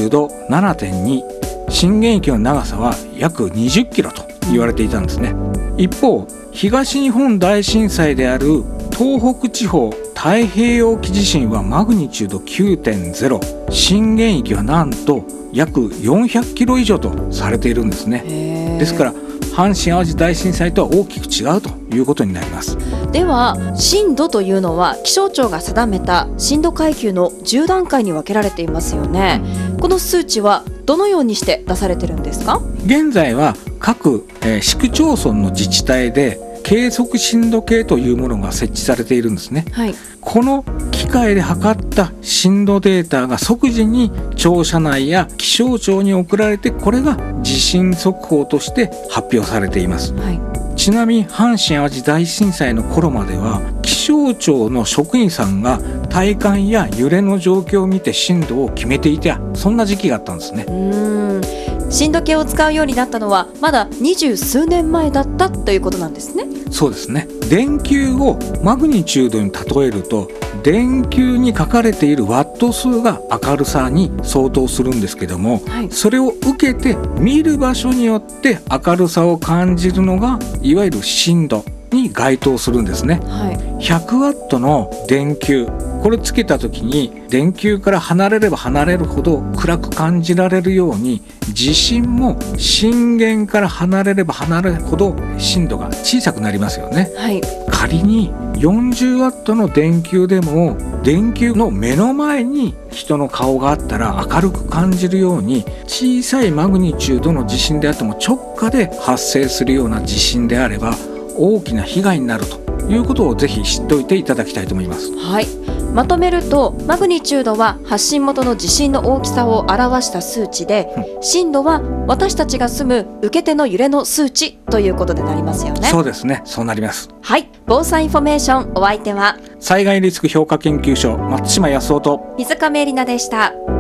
中度 7.2、 震源域の長さは約20キロと言われていたんですね。一方、東日本大震災である東北地方太平洋沖地震はマグニチュード 9.0、 震源域はなんと約400キロ以上とされているんですね。ですから阪神・淡路大震災とは大きく違うということになります。 では震度というのは気象庁が定めた震度階級の10段階に分けられていますよね。この数値はどのようにして出されてるんですか？ 現在は各、市区町村の自治体で計測震度計というものが設置されているんですね。 はい、 この機械で測った震度データが即時に庁舎内や気象庁に送られて、これが地震速報として発表されています。 はい、 ちなみに阪神・淡路大震災の頃までは気象庁の職員さんが体感や揺れの状況を見て震度を決めていた、そんな時期があったんですね。 震度計を使うようになったのはまだ20数年前だったということなんですね。 そうですね。電球をマグニチュードに例えると、電球に書かれているワット数が明るさに相当するんですけども、 はい、 それを受けて見る場所によって明るさを感じるのがいわゆる震度に該当するんですね。 はい、 100ワットの電球、これつけた時に電球から離れれば離れるほど暗く感じられるように、地震も震源から離れれば離れるほど震度が小さくなりますよね。 はい、 仮に40ワットの電球でも電球の目の前に人の顔があったら明るく感じるように、小さいマグニチュードの地震であっても直下で発生するような地震であれば大きな被害になるということをぜひ知っておいていただきたいと思います。 はい、まとめるとマグニチュードは発信元の地震の大きさを表した数値で、震度は私たちが住む受け手の揺れの数値ということでなりますよね。 そうですね、そうなります。 はい、防災インフォメーション、お相手は災害リスク評価研究所松島康夫と水亀里奈でした。